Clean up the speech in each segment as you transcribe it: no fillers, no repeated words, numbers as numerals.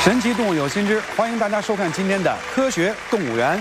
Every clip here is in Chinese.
神奇动物有新知，欢迎大家收看今天的科学动物园。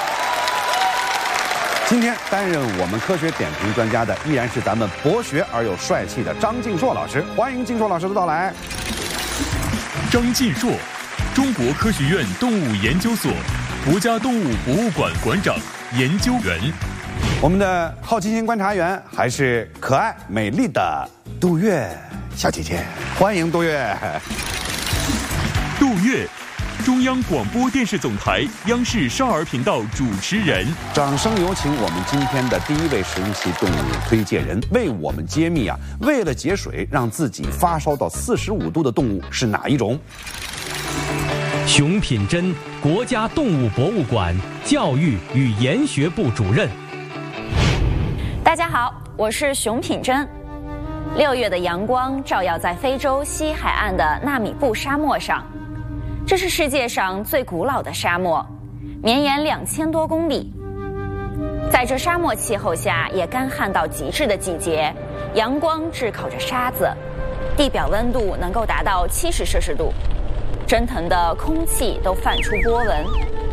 今天担任我们科学点评专家的依然是咱们博学而又帅气的张晋硕老师，欢迎晋硕老师的到来。 张晋硕，中国科学院动物研究所国家动物博物馆馆长、研究员。 我们的好奇心观察员还是可爱美丽的杜月小姐姐，欢迎杜月。 杜月，中央广播电视总台央视少儿频道主持人。 掌声有请我们今天的第一位神奇动物推荐人，为我们揭秘为了节水让自己发烧到45度的动物是哪一种？ 熊品珍，国家动物博物馆教育与研学部主任。 大家好，我是熊品珍。6月的阳光照耀在非洲西海岸的纳米布沙漠上，这是世界上最古老的沙漠，绵延2000多公里。在这沙漠气候下也干旱到极致的季节，阳光炙烤着沙子，地表温度能够达到70摄氏度，蒸腾的空气都泛出波纹。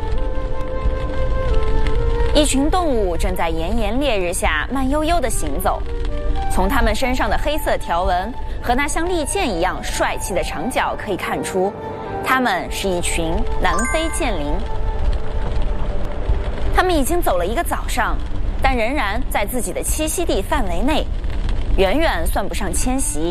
一群动物正在炎炎烈日下慢悠悠地行走，从它们身上的黑色条纹和那像利剑一样帅气的长角可以看出，它们是一群南非剑羚。它们已经走了一个早上，但仍然在自己的栖息地范围内，远远算不上迁徙。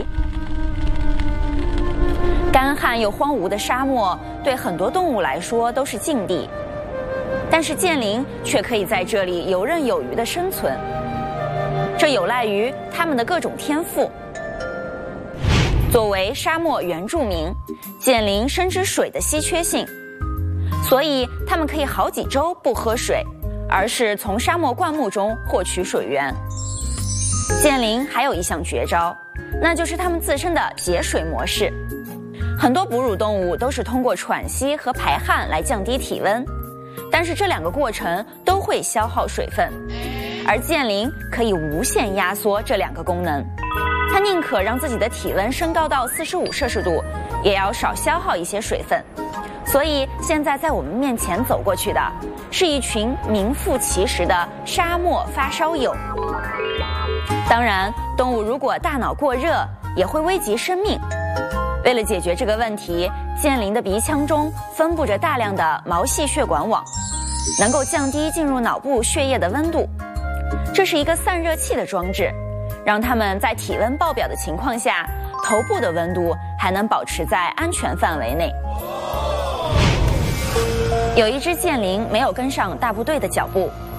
干旱又荒芜的沙漠对很多动物来说都是禁地，但是剑羚却可以在这里游刃有余地生存，这有赖于它们的各种天赋。作为沙漠原住民，剑羚深知水的稀缺性，所以它们可以好几周不喝水，而是从沙漠灌木中获取水源。剑羚还有一项绝招，那就是它们自身的节水模式。很多哺乳动物都是通过喘息和排汗来降低体温，但是这两个过程都会消耗水分，而剑羚可以无限压缩这两个功能。它宁可让自己的体温升高到45摄氏度，也要少消耗一些水分。所以现在在我们面前走过去的是一群名副其实的沙漠发烧友。当然，动物如果大脑过热，也会危及生命。为了解决这个问题，剑羚的鼻腔中分布着大量的毛细血管网，能够降低进入脑部血液的温度。这是一个散热器的装置，让它们在体温爆表的情况下，头部的温度还能保持在安全范围内。有一只剑羚没有跟上大部队的脚步，